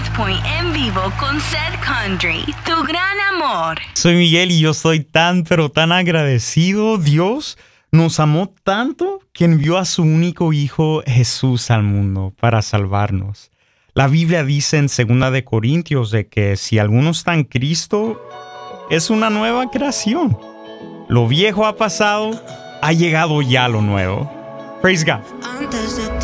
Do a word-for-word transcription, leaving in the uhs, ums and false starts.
Point en vivo con Ced Country, tu gran amor. Soy Miguel y yo soy tan, pero tan agradecido. Dios nos amó tanto que envió a su único hijo Jesús al mundo para salvarnos. La Biblia dice en segunda de Corintios de que si alguno está en Cristo, es una nueva creación. Lo viejo ha pasado, ha llegado ya lo nuevo. Praise God.